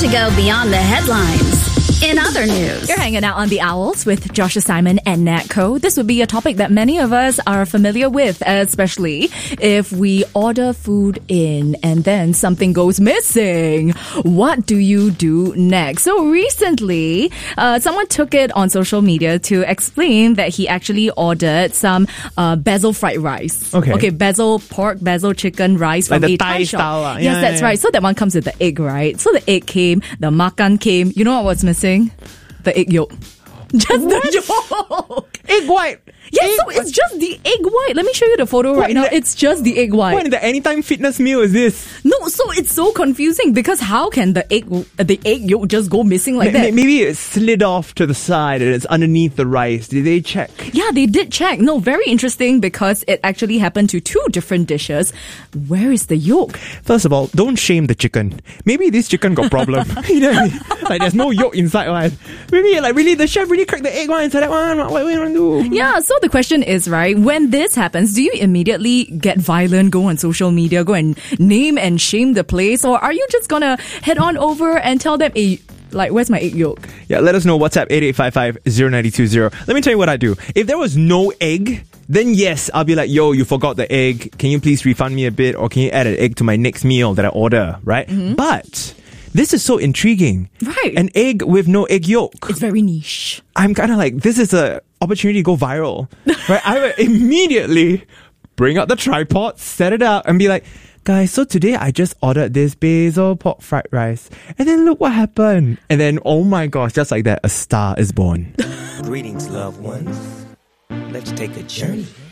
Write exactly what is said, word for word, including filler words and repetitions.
to go beyond the headlines. In other news, you're hanging out on The Owls with Joshua Simon and Nat Co. This would be a topic that many of us are familiar with, especially if we order food in and then something goes missing. What do you do next? So recently, uh, someone took it on social media to explain that he actually ordered some uh, basil fried rice. Okay. Okay, basil pork, basil chicken rice Like from the a Thai Thai shop. style, uh, Yes, yeah, that's yeah. right. So that one comes with the egg, right? So the egg came, the makan came. You know what was missing? The egg yolk. Just What? the yolk. Egg white. Yes, Egg so it's just the egg white. Let me show you the photo What right in now. the- It's just the egg white. What in the Anytime Fitness meal is this? No, so it's so confusing because how can the egg the egg yolk just go missing like Ma- that? ma- Maybe it slid off to the side and it's underneath the rice. Did they check? Yeah, they did check. No, very interesting because it actually happened to two different dishes. Where is the yolk? First of all, don't shame the chicken. Maybe this chicken got problem. You know what I mean? Like there's no yolk inside one. Maybe like really the chef really cracked the egg one inside that one. What, what do you want to do? Yeah, so the question is, right, when this happens, do you immediately get violent, go on social media, go and name and shame the place, or are you just gonna head on over and tell them, hey, like, where's my egg yolk? Yeah, let us know. WhatsApp eight eight five five zero nine two zero. Let me tell you what I do. If there was no egg, then yes, I'll be like, yo, you forgot the egg. Can you please refund me a bit? Or can you add an egg to my next meal that I order, right? Mm-hmm. But this is so intriguing. Right. An egg with no egg yolk. It's very niche. I'm kind of like, this is a opportunity to go viral, right? I would immediately bring out the tripod, set it up, and be like, guys, so today I just ordered this basil pork fried rice, and then look what happened. And then, oh my gosh, just like that, a star is born. Greetings, loved ones. Let's take a journey